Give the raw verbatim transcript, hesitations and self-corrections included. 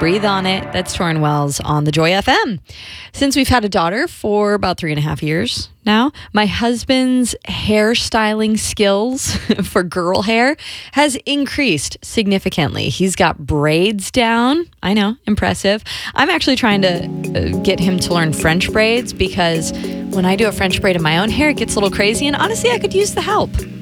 Breathe On It. That's Torrin Wells on the Joy F M. Since we've had a daughter for about three and a half years now, my husband's hairstyling skills for girl hair has increased significantly. He's got braids down. I know, impressive. I'm actually trying to uh, get him to learn French braids because when I do a French braid in my own hair, it gets a little crazy, and honestly, I could use the help.